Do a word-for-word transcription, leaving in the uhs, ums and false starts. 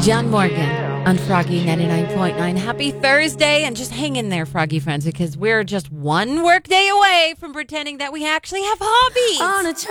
John Morgan on Froggy ninety-nine point nine. Happy Thursday, and just hang in there, Froggy friends, because we're just one work day away from pretending that we actually have hobbies. On a